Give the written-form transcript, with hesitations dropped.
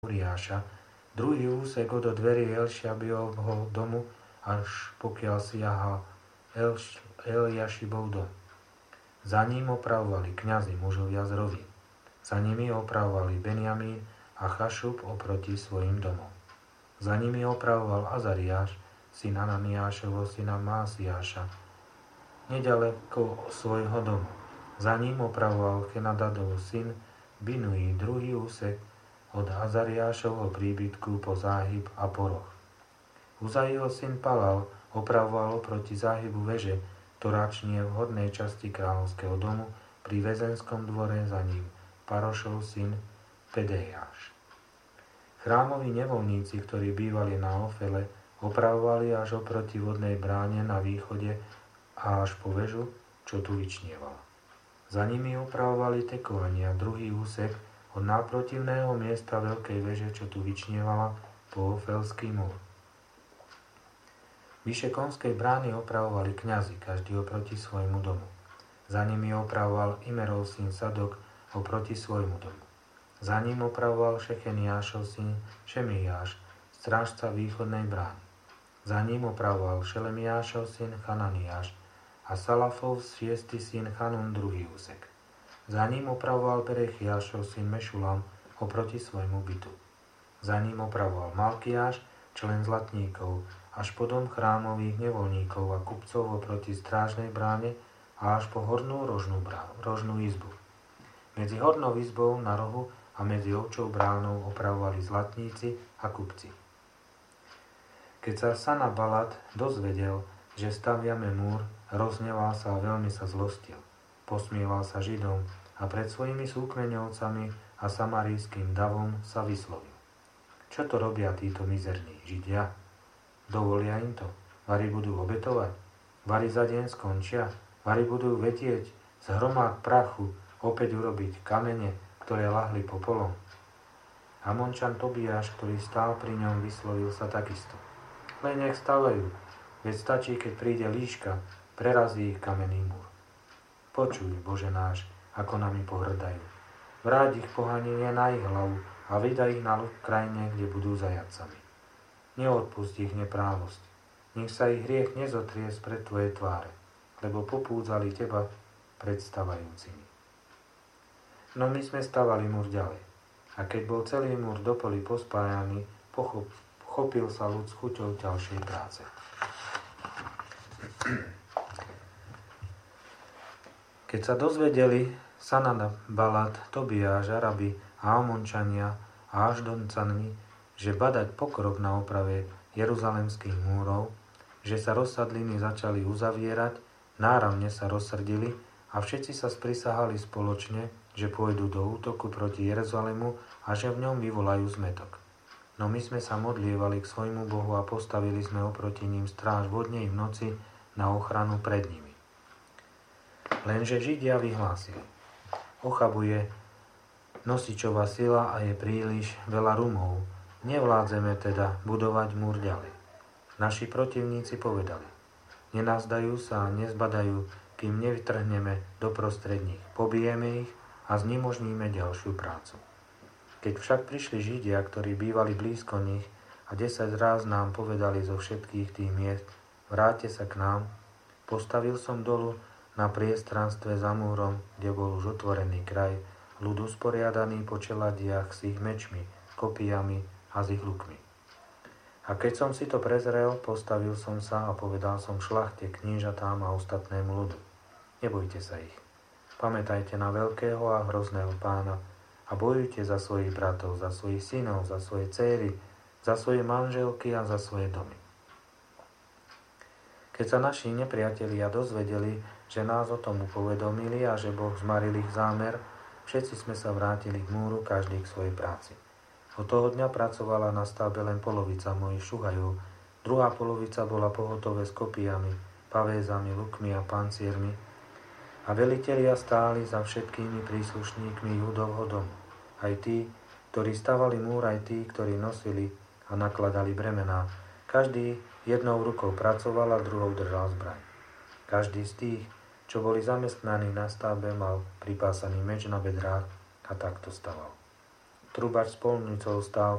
Uriáša, druhý úsek od dverí Elšabiovho domu, až pokiaľ siahal Eliašibov dom. Za ním opravovali kňazi mužovia z Rovi. Za nimi opravovali Benjamín a Chašub oproti svojim domom. Za nimi opravoval Azariáš, syn Ananiášovho syna Másiáša, nedaleko svojho domu. Za ním opravoval Chenadadov syn Binui, druhý úsek od Azariášovho príbytku po záhyb a poroch. Uzaiho syn Palal opravoval oproti záhybu veže, ktorá čnie v hornej časti kráľovského domu pri väzenskom dvore, za ním Parošov syn Pedejáš. Chrámoví nevoľníci, ktorí bývali na Ofele, opravovali až oproti vodnej bráne na východe a až po väžu, čo tu vyčnievala. Za nimi opravovali tekovania, druhý úsek od náprotivného miesta veľkej veže, čo tu vyčnievala, po Ofelský múr. Vyše konskej brány opravovali kňazi, každý oproti svojmu domu. Za nimi opravoval Imerov syn Sadok oproti svojmu domu. Za ním opravoval Šecheniášov syn Šemiáš, strážca východnej brány. Za ním opravoval Šelemiášov syn Chananiáš a Salafov šiestý syn Chanun, druhý úsek. Za ním opravoval Berechiášov syn Mešulam oproti svojmu bytu. Za ním opravoval Malkiáš, člen zlatníkov, až po dom chrámových nevoľníkov a kupcov oproti strážnej bráne a až po hornú rožnú izbu. Medzi hornou izbou na rohu a medzi ovčou bránou opravovali zlatníci a kupci. Keď sa Sanabalat dozvedel, že staviame múr, rozhneval sa a veľmi sa zlostil. Posmieval sa Židom a pred svojimi súkmeňovcami a samarijským davom sa vyslovil. Čo to robia títo mizerní Židia? Dovolia im to? Vari budú obetovať? Vari za deň skončia? Vari budú vedieť z hromák prachu opäť urobiť kamene, ktoré lahli popolom? Amončan Tobiáš, ktorý stál pri ňom, vyslovil sa takisto. Len nech stavajú, veď stačí, keď príde líška, prerazí ich kamenný múr. Počuj, Bože náš, ako nami pohrdajú. Vráť ich pohanenie na ich hlavu a vydaj ich na ľud krajine, kde budú zajatcami. Neodpust ich neprávosť. Nech sa ich hriech nezotrie spred tvojej tváre, lebo popúdzali teba predstavajúcimi. No my sme stavali múr ďalej. A keď bol celý múr do poli pospájaný, chopil sa ľud s chuťou ďalšej práce. Keď sa dozvedeli Sanabalat, Tobiáš, Arabi a Amončania a Aždoncani, že badať pokrok na oprave jeruzalemských múrov, že sa rozsadliny začali uzavierať, náramne sa rozsrdili a všetci sa sprisahali spoločne, že pôjdu do útoku proti Jeruzalemu a že v ňom vyvolajú zmätok. No my sme sa modlievali k svojmu Bohu a postavili sme oproti ním stráž vo dne i v noci na ochranu pred nimi. Lenže Židia vyhlásili: ochabuje nosičová sila a je príliš veľa rumov. Nevládzeme teda budovať múr ďalej. Naši protivníci povedali: nenazdajú sa a nezbadajú, kým nevytrhneme doprostred nich. Pobijeme ich a znemožníme ďalšiu prácu. Keď však prišli Židia, ktorí bývali blízko nich, a 10 ráz nám povedali zo všetkých tých miest: vráťte sa k nám, postavil som dolu na priestranstve za múrom, kde bol už otvorený kraj, ľud usporiadaný po čeladiach s ich mečmi, kopijami a s ich lukmi. A keď som si to prezrel, postavil som sa a povedal som šlachte, knížatám a ostatnému ľudu: nebojte sa ich. Pamätajte na veľkého a hrozného Pána a bojujte za svojich bratov, za svojich synov, za svoje céry, za svoje manželky a za svoje domy. Keď sa naši nepriatelia dozvedeli, že nás o tom upovedomili a že Boh zmaril ich zámer, všetci sme sa vrátili k múru, každý k svojej práci. Od toho dňa pracovala na stavbe len polovica mojich šuhajov, druhá polovica bola pohotové s kopijami, pavézami, lukmi a panciermi a velitelia stáli za všetkými príslušníkmi Júdovho domu. Aj tí, ktorí stavali múr, aj tí, ktorí nosili a nakladali bremená. Každý jednou rukou pracoval a druhou držal zbraň. Každý z tých, čo boli zamestnaní na stavbe, mal pripásaný meč na bedrách a takto staval. Trubač s polnicou stál